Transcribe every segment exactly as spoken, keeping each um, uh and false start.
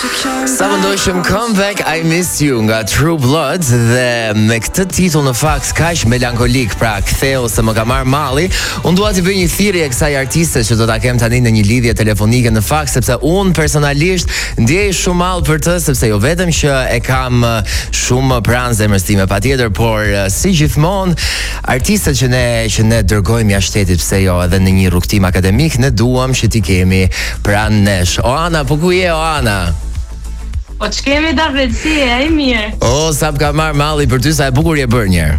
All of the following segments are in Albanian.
Sa më ndojshëm comeback I Miss You nga True Blood dhe me këtë titull në fakt kaq melankolik, pra ktheu se më ka marr malli, unë dua t'i bëj një thirrje kësaj artiste që do ta kem tani në një lidhje telefonike në fakt, sepse unë personalisht ndjej shumë mall për të, sepse jo vetëm që e kam shumë pranë zemrës time patjetër, por si gjithmonë artistët që ne që ne dërgojmë jashtë shtetit, pse jo, edhe në një rrugtim akademik, ne duam që ti kemi pranë nesh. Oana, po ku je Oana? Po që kemi da vetësi, e i mirë. O, sa më ka marrë malli për ty, sa e bukur je bërë njerë.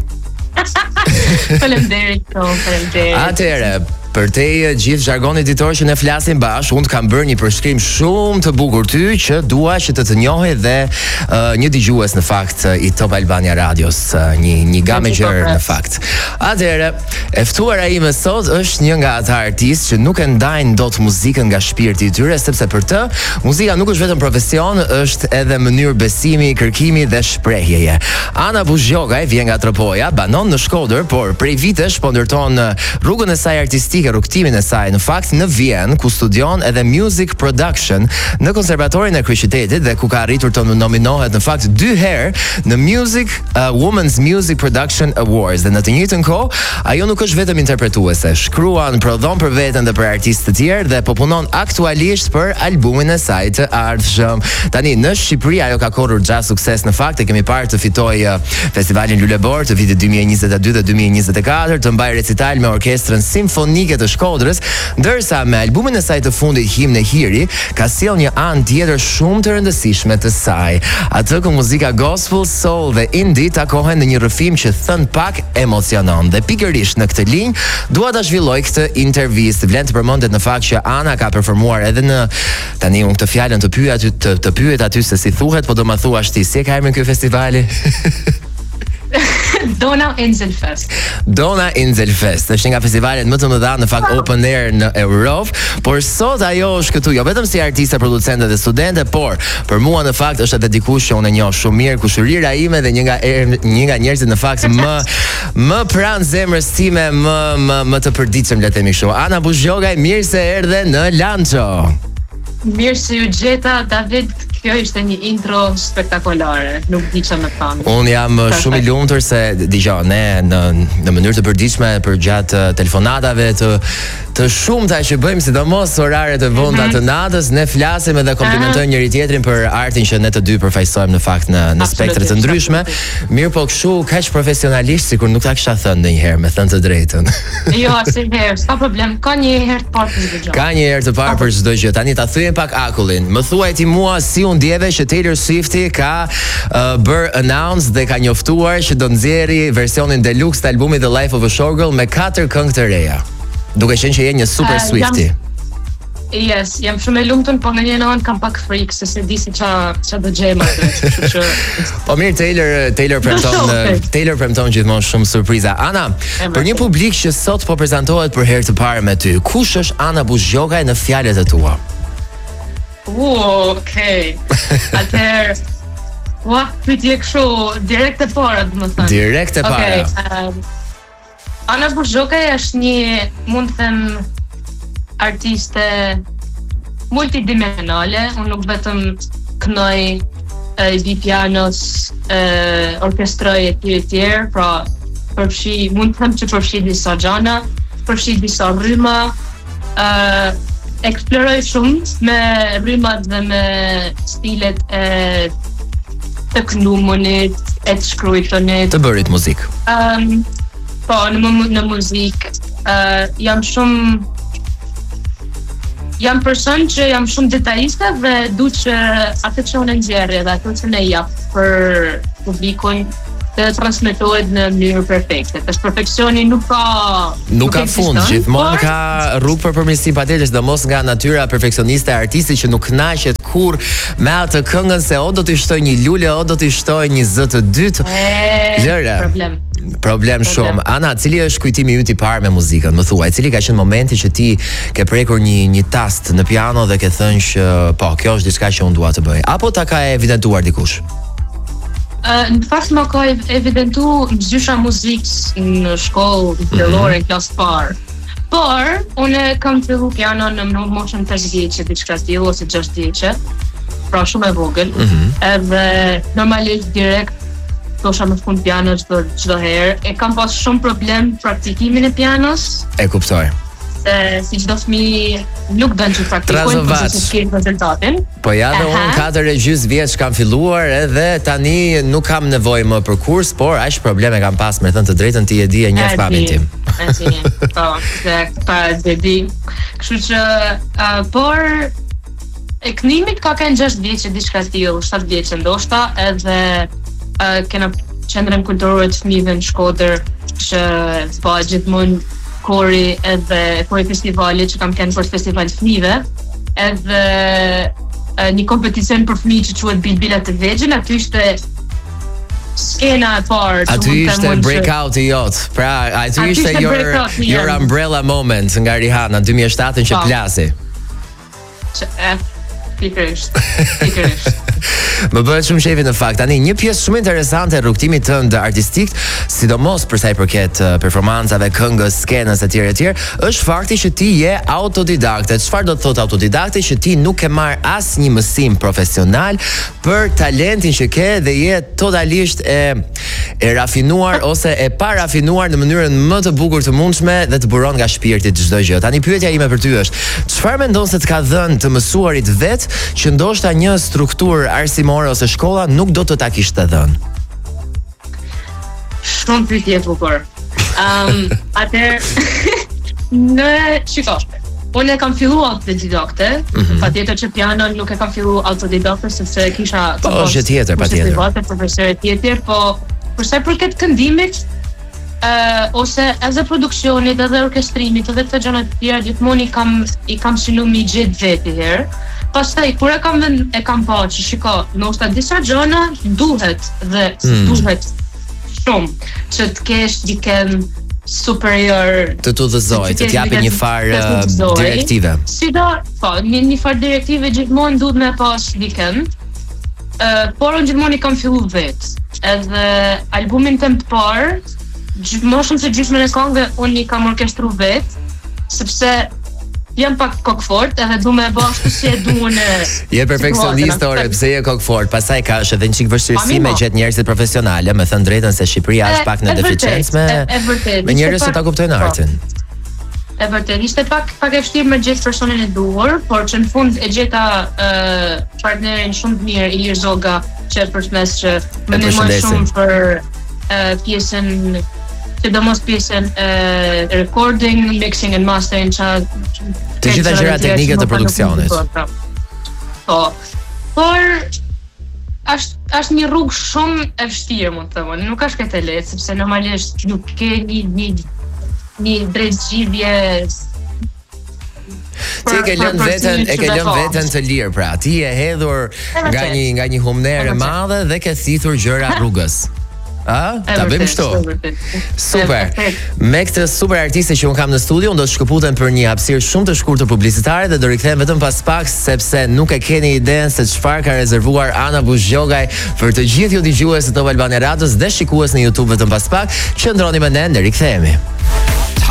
Faleminderit, po, faleminderit. Atëherë, për te gjithë zhargonit ditor që ne flasim bashkë, unë të kam bërë një përshkrim shumë të bukur ty që dua që të të njohë dhe uh, një dëgjues në fakt i Top Albania Radios, uh, një një gamë gjërë në fakt. Atëherë, e ftuara ime sot është një nga ata artistë që nuk e ndajnë dot muzikën nga shpirti i tyre, sepse për të muzika nuk është vetëm profesion, është edhe mënyrë besimi, kërkimi dhe shprehjeje. Ana Buzhgjogaj vjen nga Tropoja, banon në Shkodër, por prej vitesh po ndërton rrugën e saj artistike, rrugtimin e saj në fakt në Vjen, ku studion edhe music production në Konservatorin e Kryeqytetit dhe ku ka arritur të nominohet në fakt dy herë në Music uh, Women's Music Production Awards. Dhe në të njëjtën kohë, ajo nuk është vetëm interpretuese, shkruan, prodhon për veten dhe për artistë të tjerë dhe po punon aktualisht për albumin e saj të ardhshëm. Tani në Shqipëri ajo ka korrur gjatë sukses në fakt, e kemi parë të fitoj uh, festivalin Lulebor të vitit dy mijë e njëzet e dy dhe dy mijë e njëzet e katër, të mbaj recital me orkestrën simfonike të Shkodrës, ndërsa me albumin e saj të fundit Himn e Hiri ka sjell një anë tjetër shumë të rëndësishme të saj. Atë ku muzika gospel, soul dhe indie takohen në një rrëfim që thën pak emocionon. Dhe pikërisht në këtë linjë dua ta zhvilloj këtë intervistë. Vlen të përmendet në fakt që Ana ka performuar edhe në tani unë këtë fjalën të pyet të, të pyet aty se si thuhet, po do ma thuash ti, si e ka emrin ky festivali? Dona Inzelfest. Dona Inzelfest është nga festivalet më të mëdha në fakt open air në Europë, por sot ajo është këtu jo vetëm si artiste, producente dhe studente, por për mua në fakt është edhe dikush që unë e njoh shumë mirë, kushërira ime dhe një nga er, një nga njerëzit në fakt më më pranë zemrës time, më më më të përditshëm, le të themi kështu. Ana Buzhgjogaj, mirë se erdhe në Lanço. Mirë se ju gjeta, David. Kjo ishte një intro spektakolare, nuk di çfarë më thon. Unë jam shumë i lumtur se dëgjoj ne në në mënyrë të përditshme për gjatë telefonatave të të shumta që bëjmë, sidomos orare të vonta të natës, ne flasim edhe komplimentojmë njëri tjetrin për artin që ne të dy përfaqësojmë në fakt në në spektre të ndryshme. Mirë, po kështu kaq profesionalisht sikur nuk ta kisha thënë ndonjëherë, me thënë të drejtën. Jo, asnjëherë, s'ka problem. Ka një herë të parë për çdo gjë. Ka një herë të parë për çdo gjë. Tani ta thyem pak akullin. Më thuaj ti mua si u ndjeve që Taylor Swifti ka uh, bër announce dhe ka njoftuar që do nxjerrë versionin deluxe të albumit The Life of a Showgirl me katër këngë të reja. Duke qenë që je një super uh, Swifti. Jam, yes, jam shumë e lumtur, po në një anë kam pak frikë se se di se ça ça do gjejmë atë, kështu që po mirë, Taylor Taylor premton Taylor premton gjithmonë shumë surpriza. Ana, për një publik që sot po prezantohet për herë të parë me ty, kush është Ana Buzhgjogaj në fjalët e tua? Uh, okay. Atëherë, ua, pyetje kështu direkt e para, domethënë. Direkt e para. Okay, um, Ana Buzhgjogaj është një, mund të them, artiste multidimensionale. Unë nuk vetëm kënoj, i di pianos, orkestroj e tjerë e tjerë, pra përfshi, mund të them që përfshi disa gjana, përfshi disa rryma, uh, eksploroj shumë me rrymat dhe me stilet e të këndumonit, e të shkruajtonit, të bërit muzik. Um, po, në, në muzik, uh, jam shumë jam person që jam shumë detajiste dhe du që atë që unë nxjerrë dhe atë që ne jap për publikun të transmetohet në mënyrë perfekte. Tash perfeksioni nuk ka nuk ka fund, gjithmonë ka rrugë për përmirësim patjetër, sidomos nga natyra perfeksioniste e artistit që nuk kënaqet kurr me atë këngën se o do të shtoj një lule, o do të shtoj një zë të dytë. Lëre. Problem. Problem shumë. Ana, cili është kujtimi yt i parë me muzikën? Më thuaj, cili ka qenë momenti që ti ke prekur një një tast në piano dhe ke thënë që po, kjo është diçka që unë dua të bëj? Apo ta ka evidentuar dikush? Uh, në fakt më ka evidentu mëzysha muzikës në shkollë fillore, mm-hmm. klasë parë. Por, unë kam fillu piano në moshën pesë vjeçe, diçka tillë ose gjashtë vjeçe. pra shumë e vogël. Mm -hmm. Edhe normalisht direkt dosha me fund piano çdo çdo herë. E kam pas shumë problem praktikimin e pianos. E kuptoj. Se si çdo fëmijë nuk don të praktikojnë për të shkëlqyer rezultatin. Po ja dhe unë katër e gjys vjeç kam filluar edhe tani nuk kam nevojë më për kurs, por aq probleme kam pas, me thënë të drejtën ti e di e njeh papin tim. E di. Po, se pa e di. Kështu që uh, por e kënimit ka kanë gjashtë vjeç diçka tillë, shtatë vjeç ndoshta, edhe uh, kena qendrën kulturore të fëmijëve në Shkodër që bëhet gjithmonë kori edhe kori festivali që kam kënë për festival fëmijëve, edhe uh, një kompeticion për fëmijë që quhet Bilbilat të Vegjël, aty ishte skena e parë. Aty ishte breakout i jot. Pra, aty ishte your your umbrella moment nga Rihanna dy mijë e shtatë që plasi. Që e pikërisht. Pikërisht. Më bëhet shumë shefi në fakt. Tani një pjesë shumë interesante e rrugtimit tënd artistik, sidomos për sa i përket performancave, këngës, skenës etj etj, është fakti që ti je autodidakte. Çfarë do të thotë autodidakte? Që ti nuk e marr asnjë mësim profesional për talentin që ke dhe je totalisht e e rafinuar ose e pa rafinuar në mënyrën më të bukur të mundshme dhe të buron nga shpirti çdo gjë. Tani pyetja ime për ty është, çfarë mendon se të ka dhënë të mësuarit vet që ndoshta një strukturë arsimore ose shkolla nuk do të ta kishte dhënë? Shumë pyetje e bukur. Um, atëherë në shiko. Unë e kam filluar autodidakte, mm -hmm. patjetër që pianon nuk e kam filluar autodidakte sepse kisha po është tjetër patjetër. Profesorë tjetër, po për sa i përket këndimit, Uh, ose edhe produksionit, edhe orkestrimit, edhe këto gjëra të tjera gjithmonë i kam i kam synu mi gjet vetë herë. Pastaj kur e kam vend, e kam pa që shiko, ndoshta disa gjëra duhet dhe mm. duhet shumë që të kesh dikën superior të të udhëzoj, të t'japi një farë direktive. Si do, po, një, një farë direktive gjithmonë duhet me pas dikën. Uh, por unë gjithmonë i kam fillu vetë. Edhe albumin tëm të parë më shumë se gjysmën e këngëve unë i kam orkestru vetë, sepse jam pak kokfort edhe du me bë ashtu si e duan e je perfeksioniste ore, pse je kokfort, pastaj ka është edhe një çik vështirësi me gjetë njerëzit profesionale, me thënë drejtën se Shqipëria është pak në deficiencë me me njerëz që ta kuptojnë artin. E vërtet, ishte pak pak e vështirë me gjetë personin e duhur, por që në fund e gjeta uh, partnerin shumë të mirë, Ilir Zoga, që përshmes që më ndihmon shumë për uh, pjesën që do mos pjesën uh, recording, mixing and mastering që të gjitha gjëra teknike të produksionit. Po. Por është është një rrugë shumë e vështirë, mund të them. Nuk është këtë lehtë, sepse normalisht nuk ke një një një drejtëgjidhje. Ti e ke lënë veten, e ke lënë veten të lirë, pra. Ti e hedhur nga një nga një humner e madhe dhe ke thithur gjëra rrugës. A? Ta bëjmë kështu. Super. Me këtë super artiste që un kam në studio, unë do të shkëputen për një hapësirë shumë të shkurtër publicitare dhe do rikthehem vetëm pas pak sepse nuk e keni idenë se çfarë ka rezervuar Ana Buzhgjogaj për të gjithë ju dëgjues të Top Albania Radios dhe shikues në YouTube vetëm pas pak. Qëndroni me ne, ne rikthehemi.